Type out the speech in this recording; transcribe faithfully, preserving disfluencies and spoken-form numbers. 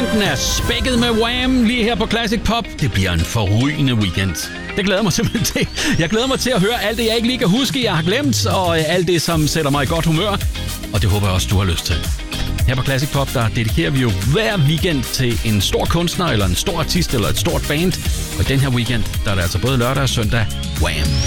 Weekenden er spækket med Wham lige her på Classic Pop. Det bliver en forrygende weekend. Det glæder mig simpelthen til. Jeg glæder mig til at høre alt det, jeg ikke lige kan huske, jeg har glemt, og alt det, som sætter mig i godt humør. Og det håber jeg også, du har lyst til. Her på Classic Pop, der dedikerer vi jo hver weekend til en stor kunstner, eller en stor artist, eller et stort band. Og i den her weekend, der er det altså både lørdag og søndag Wham!